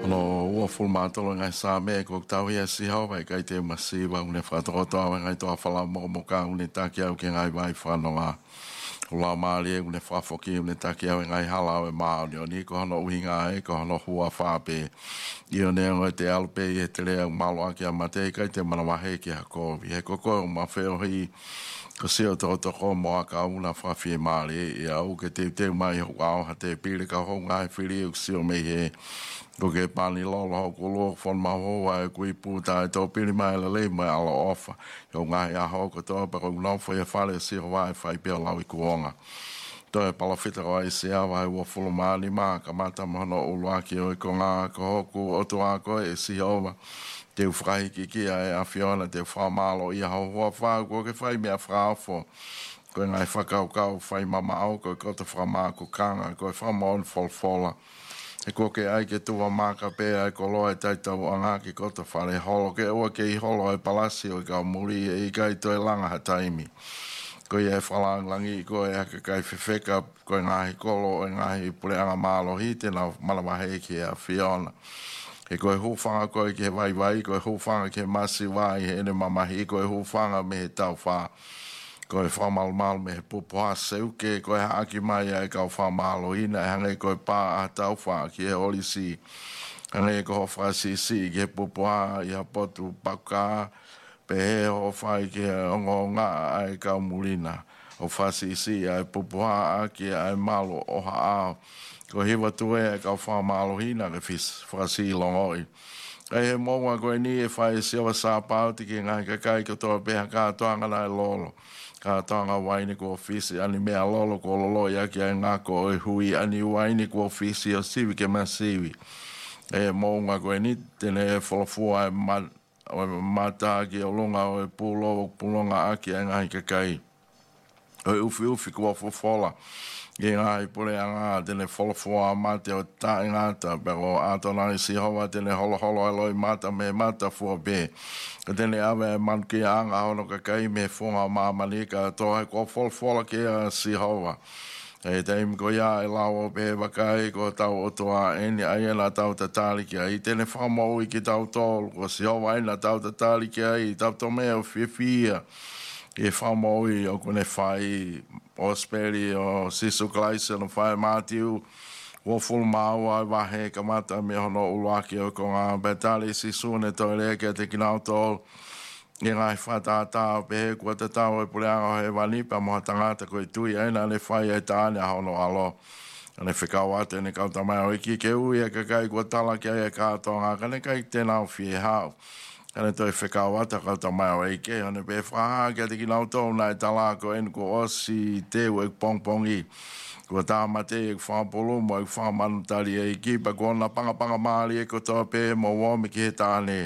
Lo ua fulmatolo ngai sa me ko tau ia si hau vai kai te masiva une whatoro toa ngai toa whala mo ka une taki au ke ngai vai whanonga. Ula maali une whafoki une taki au ngai hala e maa o ni ko hono uhinga e ko hono hua whape. Io ne ngoi te alpe e te lea malo aki a mate kai te mana wahe ki hakovi. He koko ma wheo hi ko seo toko mo aka una whawhi e maali e au ke te mai ho au ha te pile ka ho ngai whiri u seo me he. Ko ke pani lolo ko lo fon ma ho ai kui puta e to pili mai le mai ala ofa yo ngai a ho ko to pa ko no foi fale si vai fai pe la i kuonga to e pala fita ko ai se vai wo fulo mali ma ka mata mo no o lo aki o ko nga ko ku o to a ko e si ova te frai ki a fiona te fa malo i ho fa ko ke fai me a fra fo ko ngai fa ka fai mama au ko te fra ma ko kanga ko fa mon fola e ko ke ai ke tua maka pe ai ko loa e taitau anga ki kota whare holo ke ua ke i holo e palasio i ka muri e i kai toi langa ha taimi. Ko i e whalangi ko e haka kai whiwheka ko e ngahi kolo e ngahi pule anga malo hi tēnā malawahe ki a Fiona. E ko e hūwhanga ko e ke vai ko e hūwhanga ke masi wai he ene mamahi ko e hūwhanga me he tau wha. Ko e whamal me he pupoa seuke, ko e haaki mai e kau whamalo ina, e hange ko e pā a tau wha ki e olisi. Hange ko ho whasisi ki he pupoa i ha potu paka, pe he ho whai ki e ongo ngā ai kau mulina. O whasisi ai pupoa a ki ai malo o ha ao. Ko hiwa tue e kau whamalo ina ke whasi longoi. Ai he monga koe ni e whai siawa sā pauti ki ngai kakai ko toa peha kātoanga nai lolo. Ka tanga waini ko ofisi ani mea lolo ko lolo ia ki ai ngako o hui ani waini ko ofisi o siwi ke masiwi. E mounga koe ni tene e wholofua e mata ki o lunga o e pulonga aki ai ngahi kakai. O e ufi ko fofola. Ge ngai pule anga tene wholofua mate o ta ingata pero atona i si hoa tene holo e loi mata me mata fua be. Ka tene awe e man ki anga hono kakai me funga mamanika toa ko wholfola ki a si hoa. E teim ko ia e lau o pe wakai ko tau o toa eni aiena tau tatali ki ai. Tene whamau i ki tau tolu ko si hoa ena tau tatali ki ai tau to mea o fia. E whamau i o kone whai o speri o sisu klaise no whae mātiu o full mau ai wahe ka mata me hono uluaki o ko ngā betali sisu ne toi leke te kinau tol i ngai whatata o pehe kua te tau e puleanga o he wanipa moha tangata koe tui aina ne whae e tāne hono alo ane whikau ate ne kauta mai o iki ke ui e kakai kua tala ki ai e kātonga kane kai tēnau fie hau Kane toi whekau ata kauta mai o eike, ane pe whaha kia te ki nau tōu nai tala ko enu ko osi teo e pongpongi. Kua tā mate e whapolo mo e whamanutari e ki, pa kona panga maali e ko tō pe mo wome ki he tāne.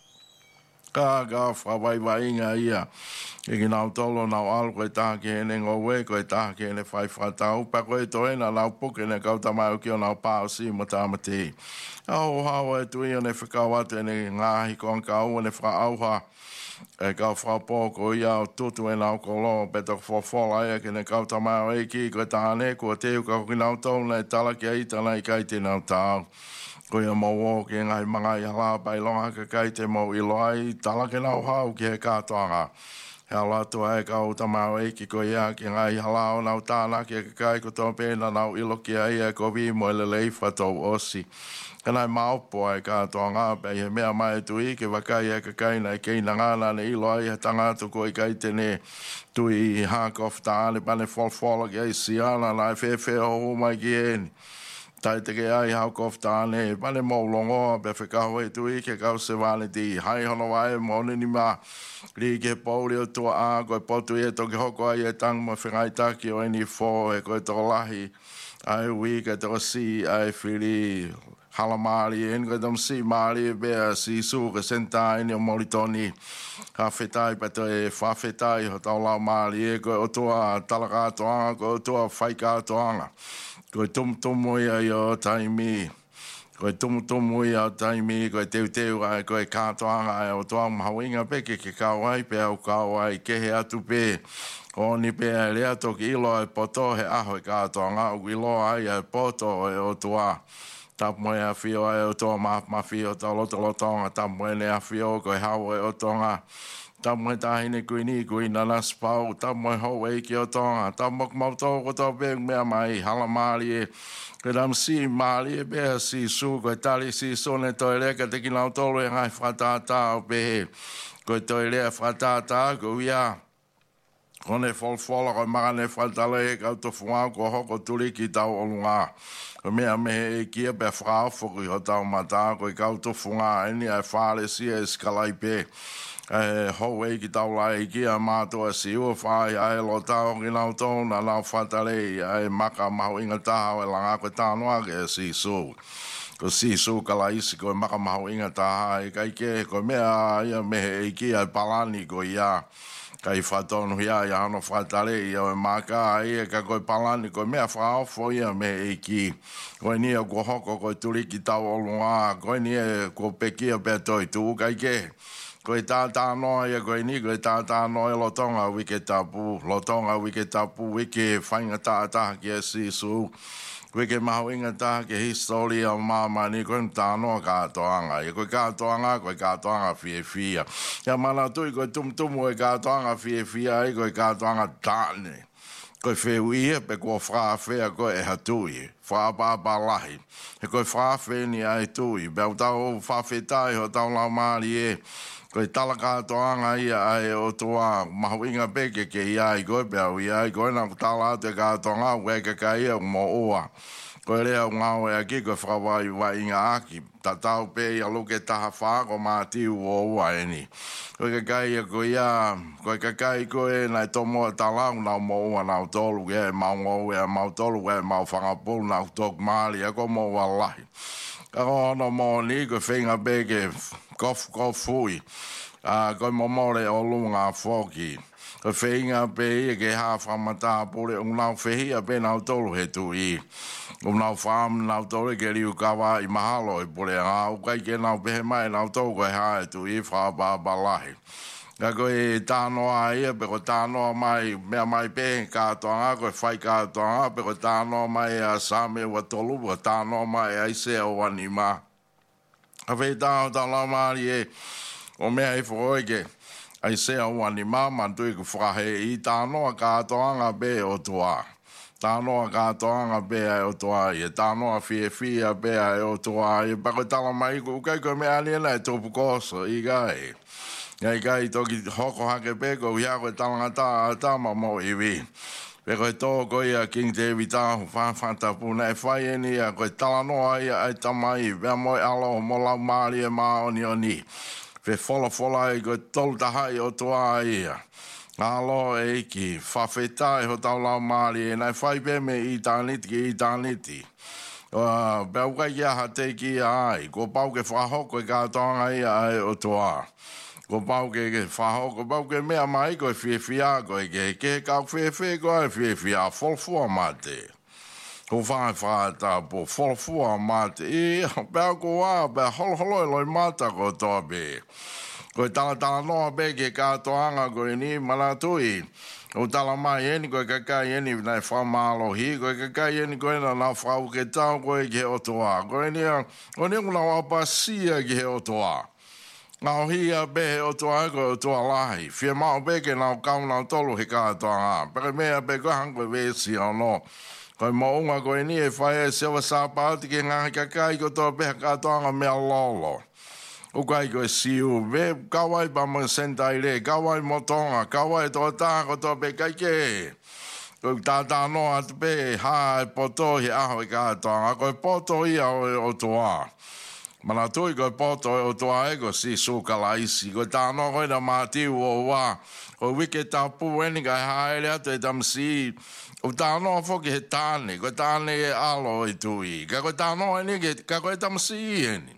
Ka whawaiwainga ia. E ki nau tolo nau alu koe taha ki hene ngowe, koe taha ki hene whai whatau, pa koe toena nau puke ne kauta mai o ki o nau pāo si mo tā mate. Au hawa e tui ane whakau atu ene ngāhi ko an kau ane whaauha e kau whapoko ia o tutu e nau kolo peto whawhola ea kene kauta mai o eiki koe tāne kua teu kau ki nau tau nei tala ki aita nei kai te nau tāu. Koe a mau ke ngai mangai hala pai longa ka kai te mau iloai tala ke nau hau ki he kātoanga. He ala tua e kau tamau eiki ko ia ki ngai halao nau tāna ki e kai ko tō pēna nau ilo ki a ia ko vi mo ele lei whatou osi. Kanai maupo ai kātoa ngā pei he mea mai tui ke wakai e kakai nei kei na ngāna ne ilo ai he tangatu ko i kai tene tui i hākof tāne pane wholwhola ki ai siana nai whewhe ho mai ki eni. Tai te ke ai hau koftāne, pane mō longoa, pe whekau e tui ke kau se wāne ti hai hono wae mōne ni mā. Ri ke pōri o tua ā, koe potu e toki hoko ai e tang mo whengai taki o eni fō, e koe tō lahi. Ai ui ke tō si, ai whiri hala maari, en koe tōm si maari e bea si su ke senta eni o moritoni. Ha whetai pa to e whawhetai ho tau lau maari e koe o tua talakātoanga, koe o tua whaikātoanga. Koe tumutumu ia i o taimi, koe tumutumu ia o taimi, koe teu ai, koe kātoanga ai o toa mahawinga peke ke kauai, pe au kauai, ke he atu pe, o ni pe e lea toki ilo e poto he aho e kātoanga, o ilo ai e poto e o toa. tapu e a fio e o tō ma fio tō lotonga, tapu e ne a fio koe hau e o tonga, tapu e tahine kui na naspau, tapu e hou e ki o tonga, tapu e mautō ko tō pēng mea mai, hala maali e, koe ram si maali e bea si su, koe tali si sone toi leka te ki nau tolu e ngai whatata o pehe, koe toi lea whatata, koe ia, kone folfola koe magane whatale e kau to fuau ko hoko tuli ki tau olunga. Ko mea mehe e kia pe whao whuki ho tau mata koe kau to funga eni ai whale si e skalai pe. Hou e ki tau lai kia mātua si ua whai ai lo tau ki nau tōna nau whatale ai maka mahu inga taha e langa koe tānoa ke si su. Ko si su kala isi koe maka mahu inga taha e kai ke koe mea ia mehe e kia palani ko ia. Kai whatonu hia i hano whatare i au e maka ia ka koe palani koe mea whaofo ia me e ki. Koe nia ko hoko koe turi ki tau olunga, koe nia ko pekia pe toi tu kai ke. Koe tātā noa ia koe ni, koe tātā noa e lotonga wike tapu, wike whainga tātā ki e sisu. Wike mahu inga tā ke historia o māma ni koe mtānoa kātoanga. Ia koe kātoanga fie fia. Ia mana tui koe tumtumu e kātoanga fie fia e koe kātoanga tāne. Koe whewia pe kua whāwhea koe e hatui. Whāpāpā lahi. He koe whāwhe ni ai tui. Beu tau whāwhetai ho tau lau māli e. Koe tala kātoanga ia ai o toa mahu inga peke ke iai koe pēu iai koe na tala atu e kātoanga ue kaka ia mo oa. Koe rea ngau e aki koe whawai wa inga aki. Ta tau pē ia luke taha whāko mātiu o oa eni. Koe kaka ia koe ia, koe kaka i koe nai tomo e talau nau mo oa nau tolu e mau ngau e mau tolu e mau whangapulu nau tok maali e ko mo oa lahi. Kako ono mo ni koe whinga peke kofu koe momore o lunga whoki. Koe whinga pe ia ke hawhamata pore unau whehia pe nau tolu he tu i. Unau wham nau tolu ke riu kawa i mahalo i pore ngau kai ke nau pehe mai nau tolu koe hae tu i whababalahi. Ka koe tānoa ia pe koe tānoa mai mea mai pe kātoanga koe whai kātoanga pe koe tānoa mai a same wa tolu koe tānoa mai a ise o wanima. A whei tāo tau lau maari e o mea i whaoike ai se o wanima mantui ku whahe i tānoa kātoanga pe o toa. Tānoa kātoanga pe ai o toa i tānoa fia pe ai o toa i pa koe tala mai ku ukai koe mea aliena e topu koso i gai. Ngai kai toki hoko hake pe ko ia koe talangata a tama mo iwi. Pe koe tō koe ia King David tāhu whawhata puna e whai eni a koe talanoa ia ai tamai. Pea moe alo mo lau maari e maa oni oni. Pe fola e koe tolu tahai o toa ia. Alo e iki whawhetai ho tau lau maari e nai whai pe me i tāniti ki i tāniti. Pea ukai ia ha te ki ai. Ko pau ke whahoko e kātoanga ia ai o toa. Ko pau ke whaho, ko pau ke mea mai koe whiawhia koe ke kau whiawhia koe whiawhia wholfua mate. Ko whata po wholfua mate. Pea ko wā, pea holo e loi mata ko toa pe. Koe tala noa pe ke kātoanga koe ni manatui. O tala mai eni koe kakai eni nai whamalo hi, koe kakai eni koe na nau whau ke tau koe ke otoa. Koe ni una wapasia ke otoa. Ngau hia behe o toa eko o toa lahi. Whia mao beke nau kau nau tolu he kātoa ngā. Pere mea pe koe hankoe vesi au no. Koe mounga koe ni e whae e sewa sāpāti ke ngā kakai ko toa beha kātoa ngā mea lolo. O kai koe siu. Ve kawai pa mo sentai re. Kawai motonga. Kawai toa tā ko toa pe kaike. Koe tātā noa atu pe haa e poto he aho e kātoa ngā. Koe poto ia o toa. Mana tui koe poto o toa ego si sukala isi. Koe tānoa koe na mātiu o wā. Koe wike tapu eni kai haere atu e tamsi. O tānoa whoki he tāne. Koe tāne e alo i tui. Ka koe tānoa eni ka koe tamsi eni.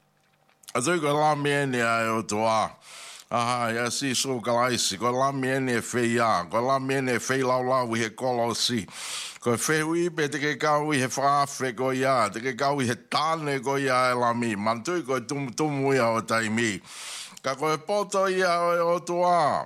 A tui koe lami eni ai o toa. Aha, ia si sukala isi. Koe lami eni e whia. Koe lami eni e whi lau i he kolo si. Koe whehui pe te ke kau i he whawhe ko ia, te ke kau i he tāne ko ia e lami, mantui koe tumu ia o taimi. Ka koe poto ia o toa,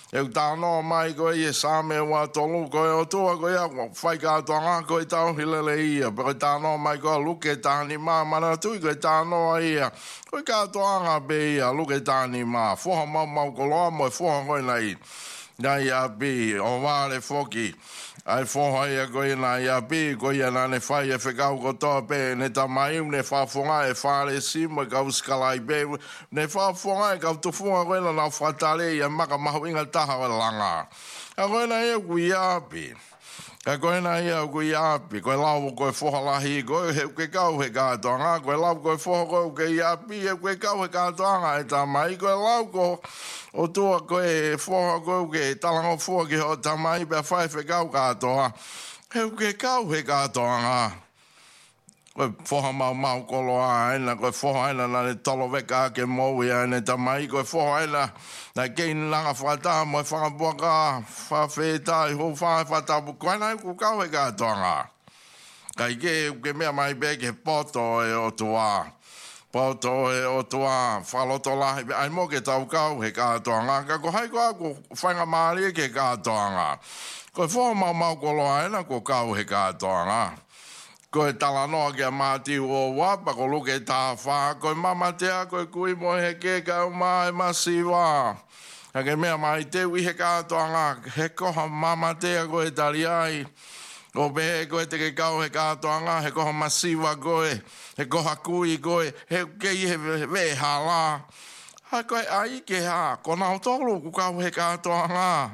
Eu tāno mai koe e sāme wā tolu koe o tua koe a whai kātoanga koe tau hilele ia. Koe tāno mai koe luke tāni mā mana tui koe tāno ia. Koe kātoanga be ia luke tāni mā. Foha mau koloa mo e foha koe nei. Nai a bi o wāre foki. Ai foha ia koe na ia bi koe ia na ne whai e whekau kotoa pe ne tamai ne whafonga e whare simo e kau skalai be ne whafonga e kau tufunga koe na whatale ia maka mahu inga taha o langa. A koe na ia kui api. A koe na ia kui api. Koe lau koe foha lahi koe he uke kau he kātoanga. Koe lau koe foha koe uke api he uke kau he kātoanga e tamai. Koe lau koe o tua koe foha koe uke talango foha ki ho tamai pe whai whe kau kātoa. He uke kau he kātoanga. Koe foha mau koloa aina. Koe foha aina na ne tolo weka ke moui aina tamai. Koe foha aina na keini langa whata mo e whakapuaka whawhetai ho whatapu. Koe nai ku kau he kātoanga. Kai ke mea mai beke poto e o tua. Poto e o tua whaloto lahi. Ai mo ke tau kau he kātoanga. Ka ko hai koa ku whainga maari ke kātoanga. Koe foha mau koloa aina ku kau he kātoanga. Koe talanoa kia māti o wapa ko luke tā wha. Koe mamatea koe kui mo he ke kau mai masiwa. Ke mea mai te ui he kātoanga. He koha mamatea koe tali ai. O behe koe te ke kau he kātoanga. He koha masiwa koe. He koha kui koe. He kei he we hala. Hai koe ai ke ha. Ko nao tolu ku kau he kātoanga.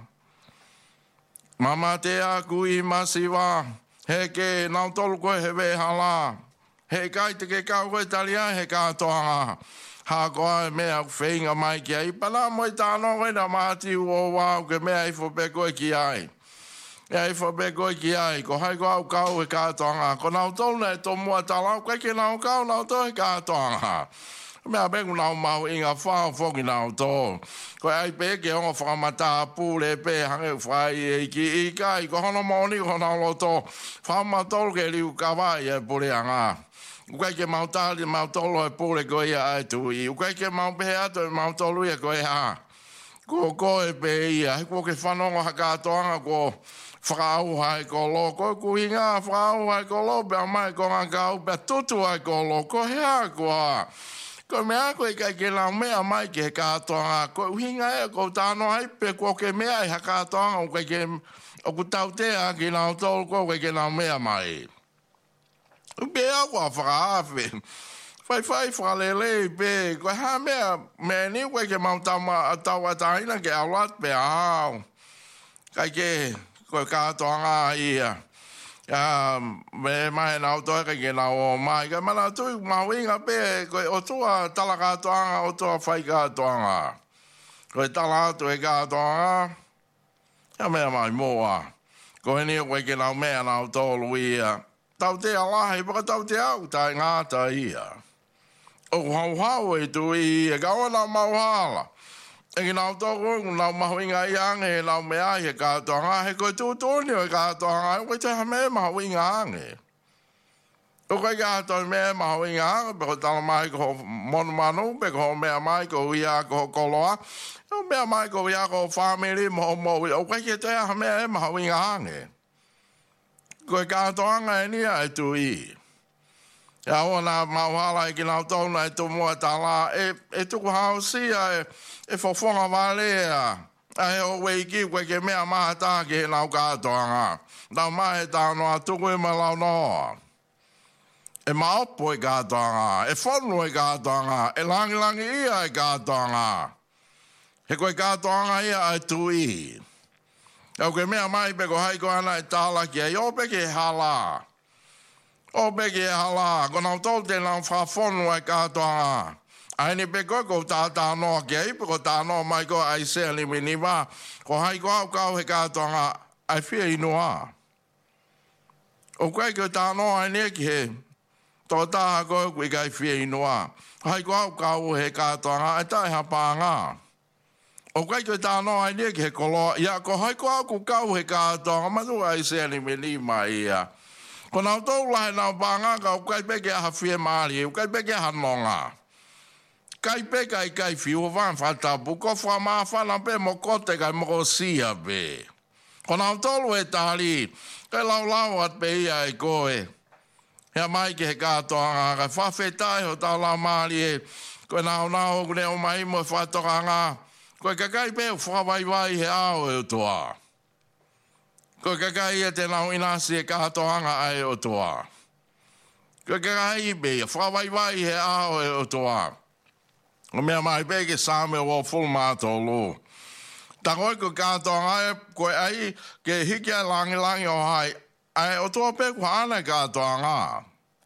Mamatea kui masiwa. He ke nau tolu koe he we hala. He kai te ke kau koe tali ai he kātoanga. Ha koe mea whenga mai ki ai. Pana moi tāno koe na māti ua wau ke mea i whope koe ki ai. Ia i whope koe ki ai. Ko hai koe au kau he kātoanga. Ko nau tolu nei tō mua talau. Koe ke nau kau nau tō he kātoanga. Mea bengu nau mau inga whao whoki nau tō. Koe ai peke hongo whakamata pūle pe hange whai e ki i kai. Ko hono moni ko nau lo tō. Whamatolu ke liu kawai e pule anga. Ukai ke mautali mautolo e pule koe ia ai tui. Ukai ke maupehe ato e mautolu ia koe ha. Ko koe pe ia. Ko ke whanongo hakatoanga ko whakau hai ko lo. Ko kuhinga whakau hai ko lo. Pea mai ko ngakau. Pea tutu hai ko lo. Ko hea koa. Ko mea koe kai ke lau mea mai ke katoanga. Ko uhinga e ko tāno hai pe ko ke mea i hakatoanga. O kai ke o ku tautea ki lau tolu ko kai ke lau mea mai. Bea koa whakaafe. Whai whakalele pe. Ko ha mea ni koe ke mautama tau ataina ke aulat pe au. Kai ke koe katoanga ia. Me mai nau toa ka ke nau o mai. Ka mana tui mau inga pe koe o tua tala kātoanga o tua whai kātoanga. Koe tala atu e kātoanga. Ia mea mai moa. Koe ni koe ke nau mea nau tolu ia. Tau te alahi paka tau te au tai ngāta ia. O hau e tui ia. Kaua nau mau hala. E ki nau tōku, nau mahu inga i ange, nau mea i he kātoanga, he koe tūtūni o i kātoanga, e koe te ha mea mahu inga ange. O koe kātoa mea mahu inga ange, pe koe tala mai ko monu manu, pe ko mea mai ko ia ko koloa, o mea mai ko ia ko whamiri, o koe ke te ha mea e mahu inga ange. Koe kātoanga e nia e tui. Ia hoa nā mauhala e ki nau tōna e tō mua tala, e tuku hausia e whawhonga walea. E o weiki koe ke mea maha tā ki he nau kātoanga. Nau mahe tāno a tuku e malau noa. E maopo e kātoanga, e whonu e kātoanga, e langi ia e kātoanga. He koe kātoanga ia e tui. Au ke mea mai pe ko haiko ana e tāla ki e ope ke hala. O peke e hala, ko nau tau te nau whawhonu ai kātoanga. Aini pe koe ko tātā noa ki ei, pe ko tā noa mai ko ai sea ni winiwa. Ko hai ko au kau he kātoanga, ai whia inoa. O koe ko tā noa ai nia ki he, tō tāha koe koe kai whia inoa. Hai ko au kau he kātoanga, ai tai hapanga. O koe ko tā noa ai nia ki he koloa, ia ko hai ko au kau he kātoanga, manu ai sea ni winiwa ia. Ko nau tau lahe nau pāngaka, o kai peke aha whie maari, o kai peke aha nonga. kai pe kai fiu van fata buko fa ma fa na pe mo kote kai mo sia be kona tolu e tali kai lau at pe ia e koe hea mai ke he kātoanga kai whawhetai ho tau la maari e koe nao nao kune o mai mo whatoanga koe kakai pe o whawaiwai he ao e o toa koe kakai e te nao inasi e kātoanga ai o toa koe kakai pe o whawaiwai he ao e o toa o mea mai pe ke sāme o full mātou lo ta koe ko kātoanga e koe ai ke hiki ai langi o hai ai o toa pe kua ana kātoanga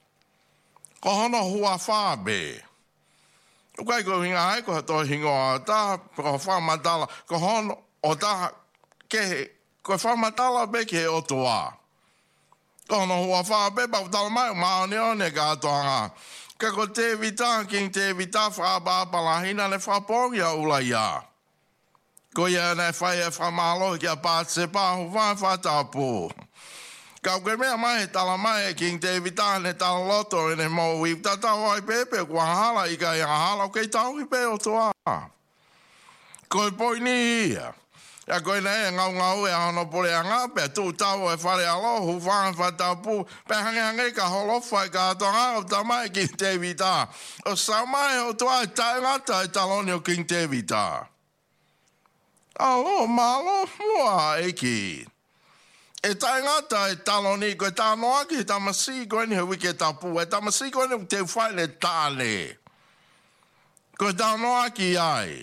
ko hono hua whābe o kai ko hinga ai ko to hinga ta ko whamatala ko hono o ta ke ko whamatala be ke o toa ko hono hua whābe pa utala mai maone o ne kātoanga ka ko te vita king te vita whaaba palahina le whapongi a ula ia ko ia ne whai e whamalo ki a pātse pāhu whatapu ka koe mea mai tala mai king te vita ne tala loto ne mo wi tata wai pepe kua hala i ka ia hala o kei tau i pe o toa ko poi ni ia ya koe ne ngau e ano pole anga pe tu tau e whare alo hu whatapu pe hange ka holofa i ka tonga o tamai king te vita o sa mai o toa e tae ngata e taloni o king te vita alo malo mua eki e tae ngata e taloni koe tāno aki e tamasi koe ni hui ke tapu e tamasi koe ni te whai le tāle koe tāno aki ai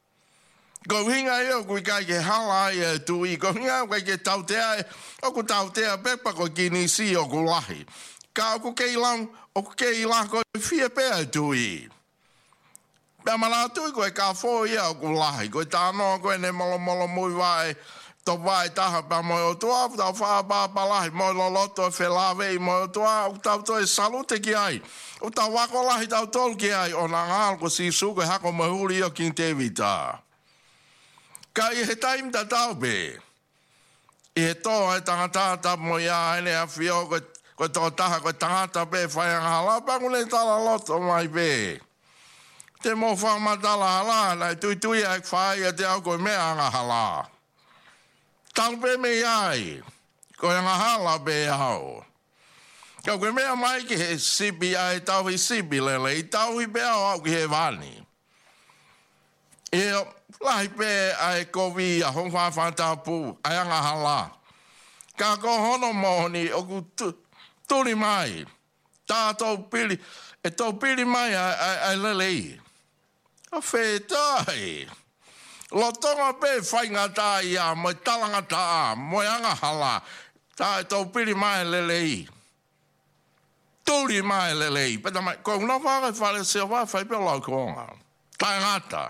ko hinga e o koe kai ke hala ai e tui ko hinga koe ke tautea e o ko tautea pepa ko kinisi o ko lahi ka o ko keilang o ko keilang koe fia pea e tui pea mana tui koe ka fo ia o ko lahi koe tāno koe ne molo mui vai to vai taha pa mo o toa tau wha pa lahi mo loloto e whelawei mo o toa o tau to e salute ki ai o tau wako lahi tau tolu ki ai o na ngal ko si suko e hako mahuri o king te vita ka i he taim ta tau be i he toa e tangata mo ia ene a fio ko to taha ko tangata be whaianga hala pangune tala loto mai be te mo whamatala hala nai tui ai whai a te au koe mea anga hala tau pe me ai ko nga hala be au ka koe mea mai ki he sipi ai tau hi sipi lele i tau hi be au ki he vani e lahi pe ai kovi a hong whatapu ai anga hala ka ko hono mohoni o ku turi mai tātou pili e tau pili mai ai lele a whetai lo tonga pe whai ngata ia mo talanga taa mo anga hala ta tau pili mai lelei turi mai lelei peta mai ko no va fare se va fai pe la konga ta ngata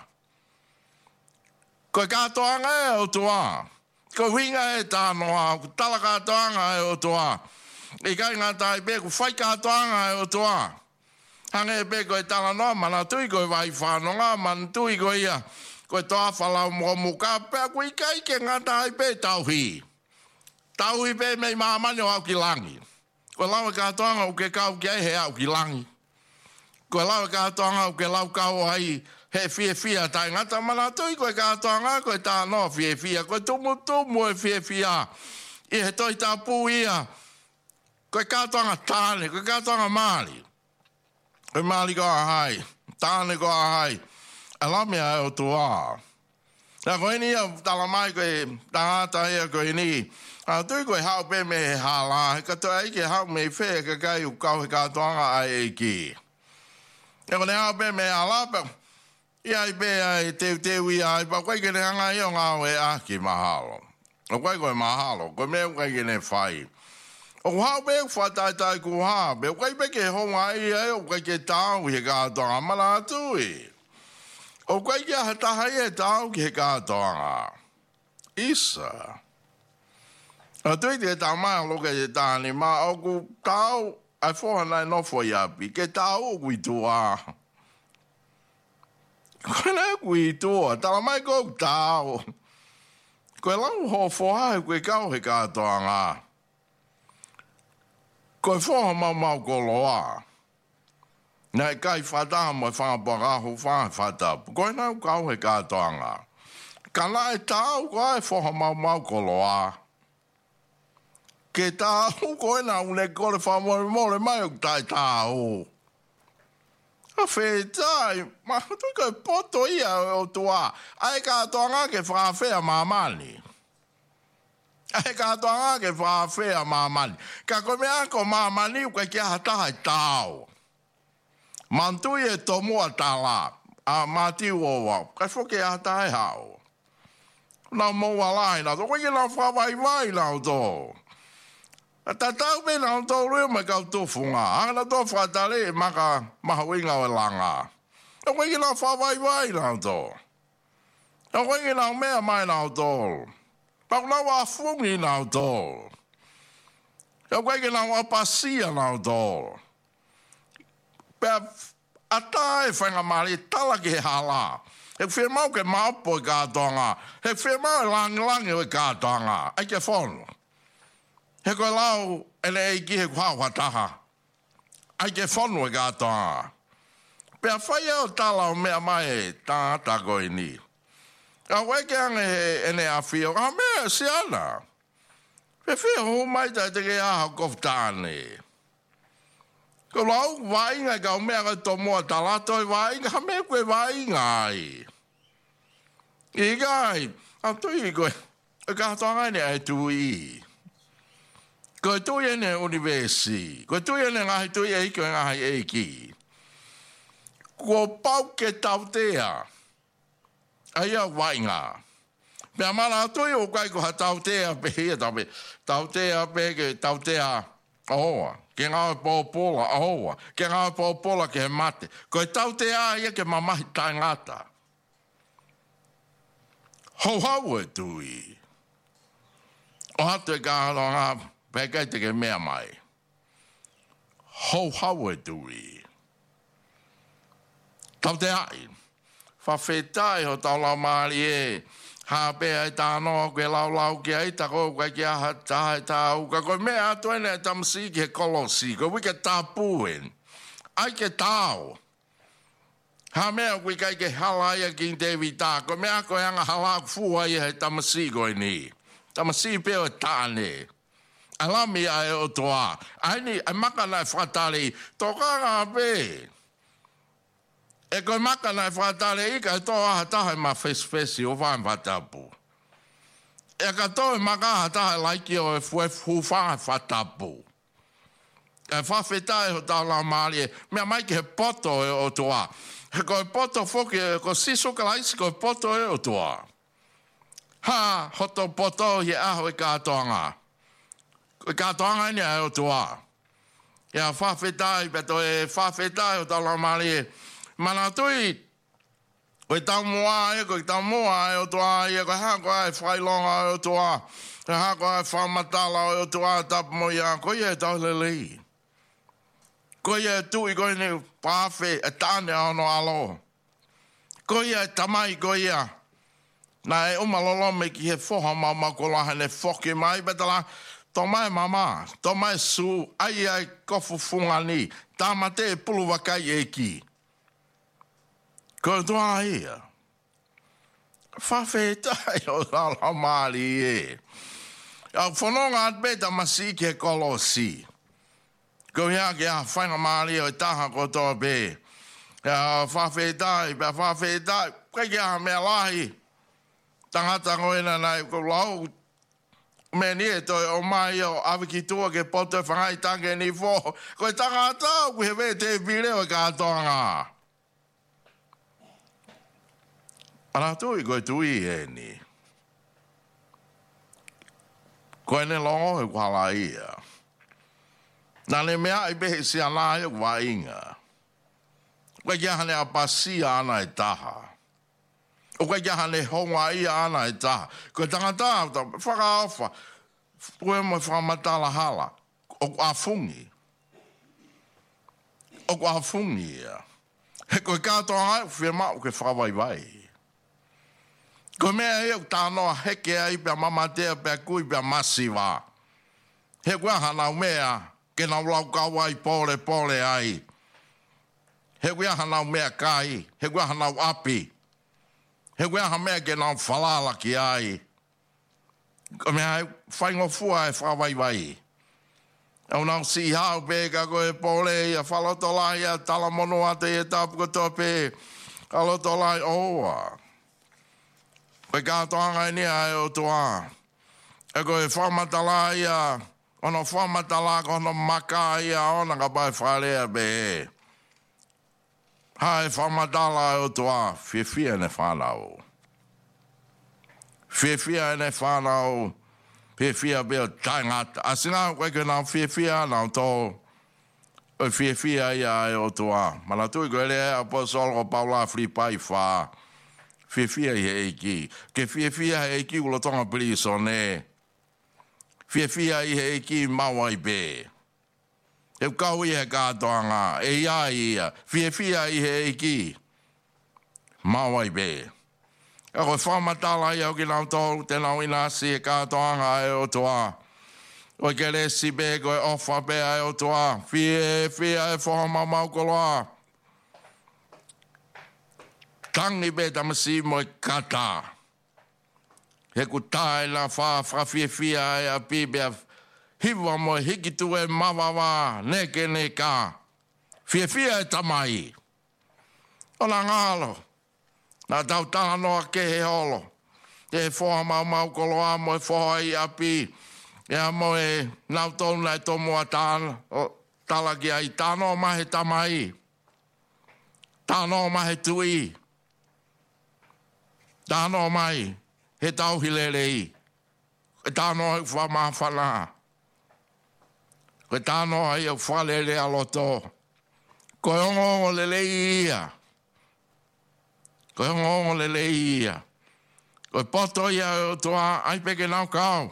ko ka toanga o toa ko winga e ta no talaka toanga o toa e ka ngata pe ko fai ka toanga o toa hange pe ko tala no mana tui ko vai fa no nga man tui ko ia ko toa fala mo ka pe ko kai ke ngata ai pe tau hi pe me mama no au ki langi ko lawa ka toanga o ke ka ke he au ki langi ko lawa ka toanga o ke lau ka o ai he fia ta ngata mana tui ko ka toanga ko ta no fia ko tu mo fia e he toi ta pu ia ko ka toanga tane ko ka toanga mali e mali ko hai tane ko hai ala me o toa na ko ni tala mai ko ta ia ko ni a tu ko ha pe me hala ka to ai ke ha me fe ka ka u ka toanga ai ki e ko ha pe me ala pe ia pe ai te wi ai pa ko ke nga yo nga we a ki mahalo o ko mahalo ko me ko ke ne fai o ha be fa ta ku ha be ko be ke ho ai o ko ke ta wi ka toanga mala tu o kwa ia hata hai e tau ki he kātoanga. Isa. A tui te tau mai loka e tāni, ma o ku tau ai whohanai nofo i api, ke tau o kui tua. Koe nei kui tua, tala mai kou tau. Koe lau ho whohai koe kau he kātoanga. Koe whoha mau ko loa. Nai kai whata mo whangapanga ho whata. Koe nau kau he kātoanga. Kana e tau koe whoha mau koloa. Ke tau koe nau ne kore whamore mai o tai tau. A whetai, ma tui koe poto ia o tua. Ai kātoanga ke whawhea mamani. Ai kātoanga ke whawhea mamani. Ka koe mea ko mamani uka kia hataha tau. Mantui e tomua tala, a mati uowa, kai whoke a tae hao. Nau moa lai nau tō, koe nau whawai nau tō. A tatau me nau tō reo mai kau tōwhunga, ana tō whatare e maka mahawinga o langa. A koe nau whawai nau tō. A koe nau mea mai nau tō. Pau nau a whungi nau tō. A koe nau a pasia nau tō. Pea ata e whainga mari tala ki he hala. He whea mau ke maupo i kātonga. He whea mau e langi o i kātonga. Ai ke whono. He koe lau ele e ki he kuhau taha. Ai ke whono i kātonga. Pea whai au tala o mea mai e tāta koe ni. Ka weke ange he ene a whio. Ka mea si ana. He whea ho mai tai te ke aha koftāne. Ko lau wainga ka o mea ka tō mua talato i wainga, ha mea koe wainga ai. I kai, a tui koe, e ka toanga ne ai tui. Koe tui ene universi, koe tui ene ngahi tui eiki o ngahi eiki. Ko pau ke tautea, aia wainga. Pea mana tui o kai ko ha tautea pe hia tape, tautea pe ke tautea oa. Ke ngā pōpola ahoa, ke ngā pōpola ke he mate. Ko e tau te ia ke mamahi tai ngata. Hau e tui. O hatu e kāhano ngā pēkai te ke mea mai. Hau e tui. Tau te ai. Whawhetai ho tau lau maari e. Hapea e tānoa koe lau ki ai tako koe ki aha taha e tāu. Ka koe mea atu ene e tamsi ki he kolosi. Koe wike tāpūen. Ai ke tāu. Ha mea koe kai ke hala ia ki tevi tā. Koe mea koe anga hala fua ia he tamsi koe ni. Tamsi peo e tāne. Alami ai o toa. Ai ni, ai makana e whatari. Toka ngā pe. E koe maka nai whātare ika e tō aha taha ma fesi o whaen whatapu. E ka tō e maka aha taha laiki o e hu whaen whatapu. E whawhetai ho tau lau maari e mea mai ki he poto e o toa. He koe poto whoki e ko siso ka laisi koe poto e o toa. Ha, hoto poto hi aho e kātoanga. E kātoanga ni e o toa. E a whawhetai, beto e whawhetai ho tau lau maari e mana tui, koe tau moa e, koe tau moa e o toa e, koe hako ai whailonga e o toa, koe hako ai whamatala e o toa tapu mo ia, koe e tau lelei. Koe e tui koe ni pāwhe e tāne ano alo. Koe e tamai koe ia. Nā e umalolo me ki he whoha mama ko laha ne whoke mai, betala, tō mai mama, tō mai su, ai kofu funga ni, tāmate e pulu wakai e ki. Ko toa ia. Whawhetai o la maari e. Au whanonga at beta masi ke kolosi. Ko ia ke a whainga maari o taha ko toa be. Whawhetai, kai ke a mea lahi. Tangata ngoina nai ko lau. Me ni e toi o mai o awiki tua ke poto whangai tange ni fo. Ko tangata ku hewe te vire o kātonga. Ana tui koe tui e ni. Koe ne longo e kuala ia. Nā ne mea i behe si ana e kua inga. Koe kia hane a pasia ana e taha. O koe kia hane honga ia ana e taha. Koe tangata, whakaofa. Koe mo whamatala hala. O kua fungi. O kua fungi ia. He koe kātoa ai, whia mau ke whawaiwai. Ko mea e o tānoa heke ai pia mamatea pia kui pia masiwa. He kua hanau mea ke nau lau kawai pole ai. he wea hanau mea kai, he wea hanau api, he wea ha mea ke nau whalala ki ai. Ko mea whaingo fua e whawaiwai. Au nau si hao pe ka koe pole ia whalotolai ia tala mono ate e tapuka tope, kalotolai oa. Koe kātoanga ni ai o toa. E koe whamatala ia, ono whamatala ko ono maka ia ona ka pai whalea be e. Hae whamatala o toa, whiwhia ne whanau. Whiwhia ne whanau, whiwhia beo taingata. Asinga koe ke nau whiwhia nau tō, o whiwhia ia e o toa. Mana tui koe lea apostol o Paula Flipai wha. Whiwhia i he eiki. Ke whiwhia he eiki ulo tonga priso ne. Whiwhia i he eiki maua i be. E kau i he kātoanga. E ia ia. Whiwhia i he eiki. Maua i be. E koe whamatala i au ki nau tōru te nau inasi e kātoanga e o toa. O ke resi be koe ofa be e o toa. Whiwhia e whaha mau koloa. Tangi be tamasi mo e kata. He ku tae la whawhiawhia e a pibe a hiwa mo e hiki tu e mawawa neke ne ka. Whiawhia e tamai. O la ngalo. Nā tau taha noa ke he holo. Te whoha mau koloa mo e whoha i api. Ea mo e nau tōna e tomo a tāna. Tala ki ai tāno mahe tamai. Tāno mahe tui. Tāno mai, he tau hilerei. E tāno ai wha mawhana. Koe tāno ai au whalere aloto. Koe ongo lelei ia. Koe ongo lelei ia. Koe poto ia o toa ai peke nau kau.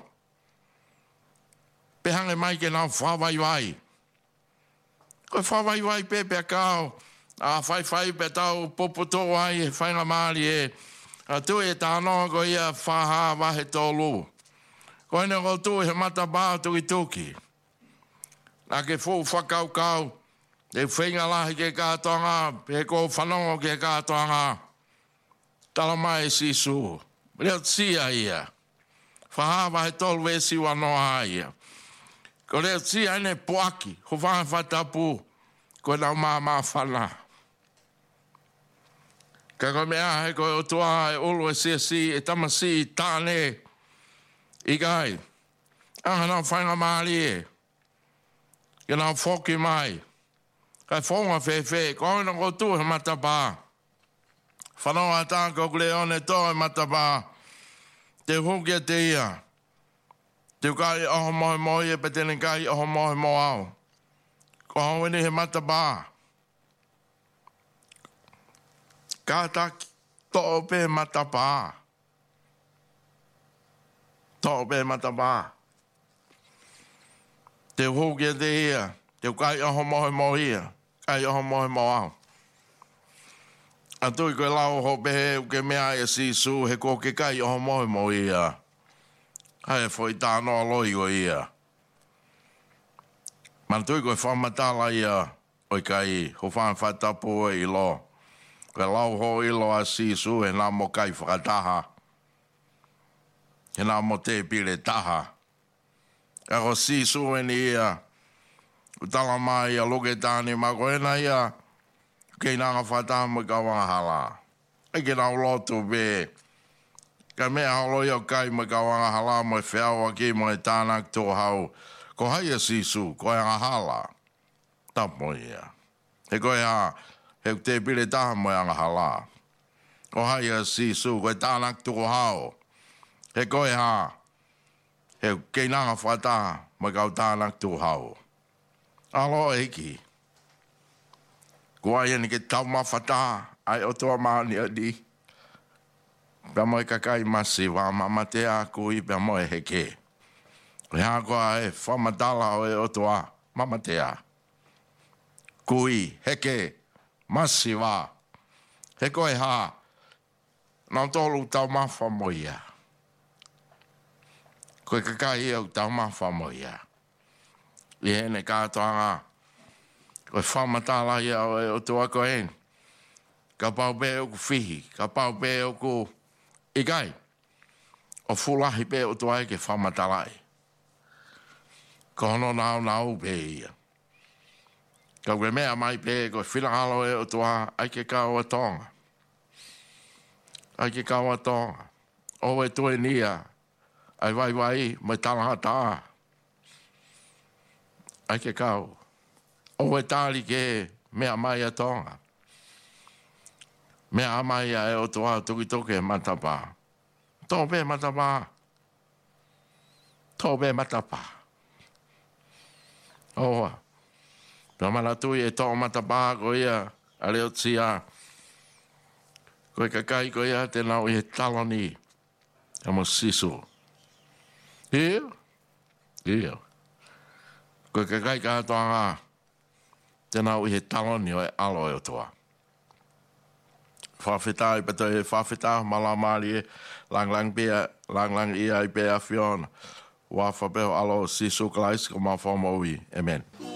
Pehange mai ke nau whawaiwai. Koe whawaiwai pepe a kau. A whai pe tau popoto ai e whainga maari e. A tu e tānoa ko ia whaha wahe tōlu. Ko ene ko tu he mata bā tuki tuki. Nā ke fōu whakaukau. E whainga lahi ke kātoanga. He ko whanongo ke kātoanga. Tala mai sisu. Reo tia ia. Whaha wahe tōlu e siwa noa ia. Ko reo tia ene puaki. Ho whaha whatapu. Ko nau mā whana. Ka koe mea he koe o toa e ulu e siasi e tamasi i tāne i gai. Anga nau whainga maari e. Ke nau whoki mai. Kai whonga whewhe. Ko hoi na kotu he matapā. Whanoa tā ko leone tō he matapā. Te huki e te ia. Te kai oho mohe mohi e petene kai oho mohe mo au. Ko hoi ni he matapā. Kātaki, tō pē matapā. Tō pē matapā. Te hūkia te ia, te kai oho mohe mohia, kai oho mohe moau. A tui koe lau ho pehe uke mea e sisu, he ko ke kai oho mohe mohia. Hai foi tānoa loi o ia. Man tui koe whamatala ia, oi kai, ho whaamwhatapu e i lo. Koe lau ho ilo a sisu, he nā mo kai whakataha. He nā mo te pile taha. E ko sisu e ni ia. Utala mai a luke tāni ma koe na ia. Kei nanga whataha mo ka wangahala. E ke nau lotu be. Ka mea holo iau kai mo ka wangahala mo e whiawa ki mo e tānak tō hau. Ko hai a sisu, koe angahala. Tapo ia. He koe a... He te pile taha mo anga hala. O hai a sisu, koe tānak tuko hao. He koe ha. He kei nanga whataha mo kau tānak tuko hao. Alo eiki. Kua iani ke tau ma whataha. Ai o toa maani a di. Pea mo e kakai masi wa mamate a kui pea mo e heke. He ha koa e whamatala o e o toa mamate a. Kui, heke. Masi wā. He koe hā. Nau tōlu tau mawha mo ia. Koe kakai au tau mawha mo ia. I hene kātoanga. Ko whamatala ia o tua ko en. Ka pau pe o ku fihi. Ka pau pe o ku ikai. O fulahi pe o tua ke whamatala e. Ko hono nau pe ia. Ka ue mea mai pe ko whirahalo e o tua ai ke kau a tonga. Ai ke kau a tonga. O e tue nia. Ai vai mai talahata. Ai ke kau. O e tali ke mea mai a tonga. Mea mai a e o toa tuki toke matapa. Tope matapa. Tope matapa. Oa. Pea malatui e toa matapa ko ia a leo tia. Ko e kakai ko ia te nau i he taloni. E mo sisu. Ia. Ia. Ko e kakai ka toa ngā. Te nau i he taloni o e alo e o toa. Whawhita i pato e whawhita, malamari e, lang ia i pēa whiona. Wa whapeo alo sisu klais ko mawhamaui. Amen.